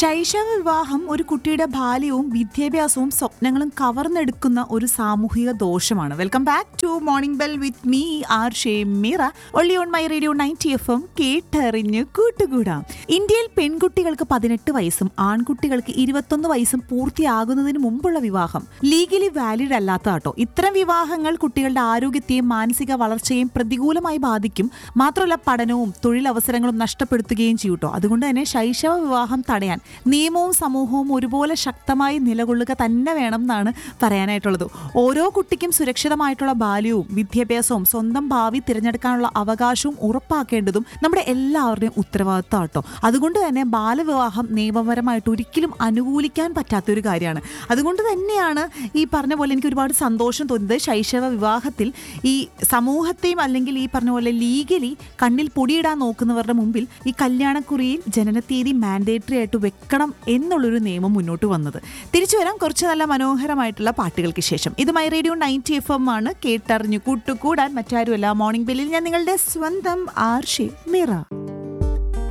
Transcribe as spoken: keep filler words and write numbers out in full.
ശൈശവ വിവാഹം ഒരു കുട്ടിയുടെ ബാല്യവും വിദ്യാഭ്യാസവും സ്വപ്നങ്ങളും കവർന്നെടുക്കുന്ന ഒരു സാമൂഹിക ദോഷമാണ്. Welcome back to morning bell with me R Shemeera only on my radio ninety F M. കേട്ടറിഞ്ഞ് കൂട്ടുകൂടാം. ഇന്ത്യയിൽ പെൺകുട്ടികൾക്ക് പതിനെട്ട് വയസ്സും ആൺകുട്ടികൾക്ക് ഇരുപത്തൊന്ന് വയസ്സും പൂർത്തിയാകുന്നതിന് മുമ്പുള്ള വിവാഹം ലീഗലി വാലിഡ് അല്ലാത്ത കേട്ടോ. ഇത്തരം വിവാഹങ്ങൾ കുട്ടികളുടെ ആരോഗ്യത്തെയും മാനസിക വളർച്ചയെയും പ്രതികൂലമായി ബാധിക്കും. മാത്രമല്ല പഠനവും തൊഴിലവസരങ്ങളും നഷ്ടപ്പെടുത്തുകയും ചെയ്യും കേട്ടോ. അതുകൊണ്ട് തന്നെ ശൈശവ വിവാഹം തടയാൻ നിയമവും സമൂഹവും ഒരുപോലെ ശക്തമായി നിലകൊള്ളുക തന്നെ വേണം എന്നാണ് പറയാനായിട്ടുള്ളത്. ഓരോ കുട്ടിക്കും സുരക്ഷിതമായിട്ടുള്ള ബാല്യവും വിദ്യാഭ്യാസവും സ്വന്തം ഭാവി തിരഞ്ഞെടുക്കാനുള്ള അവകാശവും ഉറപ്പാക്കേണ്ടതും നമ്മുടെ എല്ലാവരുടെയും ഉത്തരവാദിത്തം കേട്ടോ. അതുകൊണ്ട് തന്നെ ബാലവിവാഹം നിയമപരമായിട്ട് ഒരിക്കലും അനുകൂലിക്കാൻ പറ്റാത്തൊരു കാര്യമാണ്. അതുകൊണ്ട് തന്നെയാണ് ഈ പറഞ്ഞ പോലെ എനിക്ക് ഒരുപാട് സന്തോഷം തോന്നുന്നത്. ശൈശവ വിവാഹത്തിൽ ഈ സമൂഹത്തെയും അല്ലെങ്കിൽ ഈ പറഞ്ഞ പോലെ ലീഗലി കണ്ണിൽ പൊടിയിടാൻ നോക്കുന്നവരുടെ മുമ്പിൽ ഈ കല്യാണക്കുറിയിൽ ജനനത്തീയതി മാൻഡേറ്ററി ആയിട്ട് വെക്കണം എന്നുള്ളൊരു നിയമം മുന്നോട്ട് വന്നത്. തിരിച്ചു വരാം കുറച്ച് നല്ല മനോഹരമായിട്ടുള്ള പാട്ടുകൾക്ക് ശേഷം. ഇത് my radio ninety F M ആണ്. കേട്ടറിഞ്ഞു കൂട്ടുകൂടാൻ മറ്റാരുമല്ല. മോർണിംഗ് ബെല്ലിൽ ഞാൻ നിങ്ങളുടെ സ്വന്തം ആർ ഷെമീറ.